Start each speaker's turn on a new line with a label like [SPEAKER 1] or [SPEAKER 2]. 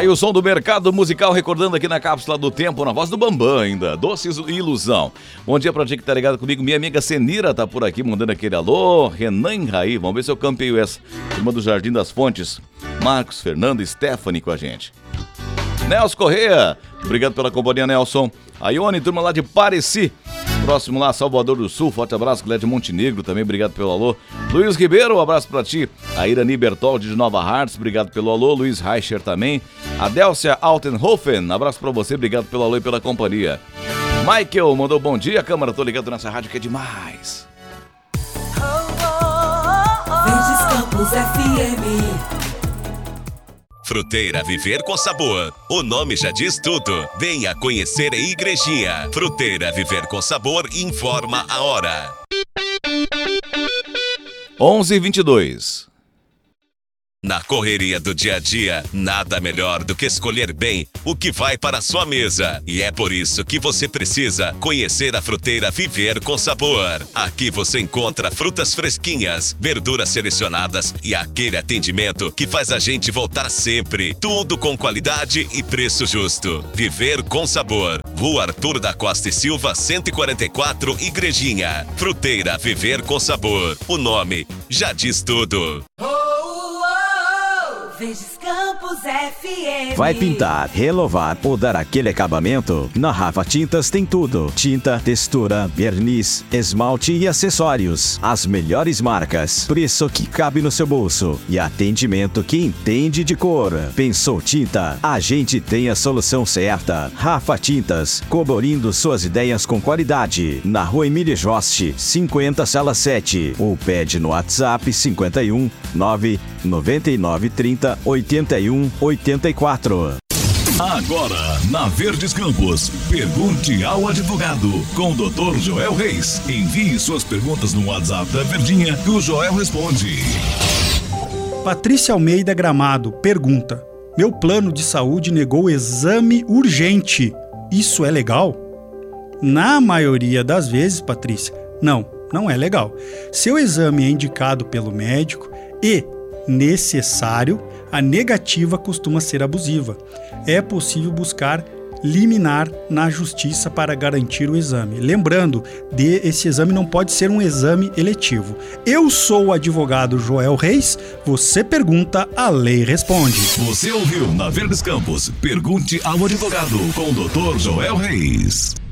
[SPEAKER 1] Aí o som do mercado musical recordando aqui na Cápsula do Tempo, na voz do Bambam ainda, Doces e Ilusão. Bom dia pra ti que tá ligado comigo, minha amiga Senira tá por aqui mandando aquele alô, Renan Raí, vamos ver se eu campeio essa. Turma do Jardim das Fontes, Marcos, Fernando e Stephanie com a gente. Nelson Correia, obrigado pela companhia, Nelson. A Ione, turma lá de Pareci, próximo lá, Salvador do Sul, forte abraço, Clédio Montenegro também, obrigado pelo alô. Luiz Ribeiro, um abraço pra ti. A Irani Bertoldi de Nova Hartz, obrigado pelo alô. Luiz Reicher também. A Délcia Altenhofen, abraço pra você, obrigado pelo alô e pela companhia. Michael mandou bom dia, Câmara, tô ligado nessa rádio que é demais.
[SPEAKER 2] Verdes Campos FM.
[SPEAKER 3] Fruteira Viver com Sabor. O nome já diz tudo. Venha conhecer a Igrejinha. Fruteira Viver com Sabor informa a hora.
[SPEAKER 1] 11h22.
[SPEAKER 3] Na correria do dia a dia, nada melhor do que escolher bem o que vai para a sua mesa. E é por isso que você precisa conhecer a Fruteira Viver com Sabor. Aqui você encontra frutas fresquinhas, verduras selecionadas e aquele atendimento que faz a gente voltar sempre. Tudo com qualidade e preço justo. Viver com Sabor. Rua Arthur da Costa e Silva, 144, Igrejinha. Fruteira Viver com Sabor. O nome já diz tudo.
[SPEAKER 2] Verdes Campos FM.
[SPEAKER 4] Vai pintar, renovar ou dar aquele acabamento? Na Rafa Tintas tem tudo. Tinta, textura, verniz, esmalte e acessórios. As melhores marcas. Preço que cabe no seu bolso. E atendimento que entende de cor. Pensou tinta? A gente tem a solução certa. Rafa Tintas, colorindo suas ideias com qualidade. Na Rua Emília Joste, 50, sala 7. Ou pede no WhatsApp 51 999 30 81 84.
[SPEAKER 5] Agora, na Verdes Campos, pergunte ao advogado com o Dr. Joel Reis. Envie suas perguntas no WhatsApp da Verdinha que o Joel responde.
[SPEAKER 6] Patrícia Almeida Gramado pergunta: meu plano de saúde negou exame urgente. Isso é legal? Na maioria das vezes, Patrícia, não é legal. Seu exame é indicado pelo médico e necessário, a negativa costuma ser abusiva. É possível buscar liminar na justiça para garantir o exame. Lembrando, esse exame não pode ser um exame eletivo. Eu sou o advogado Joel Reis, você pergunta, a lei responde.
[SPEAKER 5] Você ouviu na Verdes Campos, pergunte ao advogado com o Dr. Joel Reis.